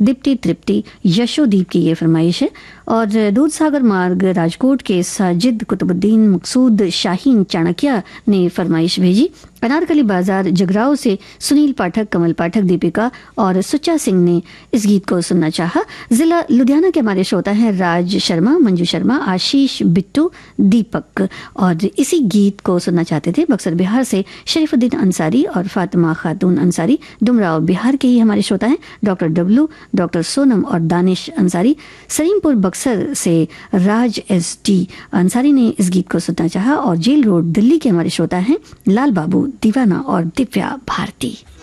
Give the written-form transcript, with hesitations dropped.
दीप्ति तृप्ति यशोदीप की ये फरमाइश है। और दूध सागर मार्ग राजकोट के साजिद कुतुबुद्दीन मकसूद शाहीन चाणक्य ने फरमाइश भेजी। अनारकली बाजार जगराव से सुनील पाठक, कमल पाठक, दीपिका और सुच्चा सिंह ने इस गीत को सुनना चाहा। जिला लुधियाना के हमारे श्रोता हैं राज शर्मा, मंजू शर्मा, आशीष, बिट्टू, दीपक, और इसी गीत को सुनना चाहते थे बक्सर बिहार से शरीफुद्दीन अंसारी और फातिमा खातून अंसारी। डुमराव बिहार के ही हमारे श्रोता हैं डॉक्टर डब्लू, डॉक्टर सोनम और दानिश अंसारी। सलीमपुर बक्सर से राज एस टी अंसारी ने इस गीत को सुनना चाहा। और जेल रोड दिल्ली के हमारे श्रोता हैं लाल बाबू, दीवाना और दिव्या भारती।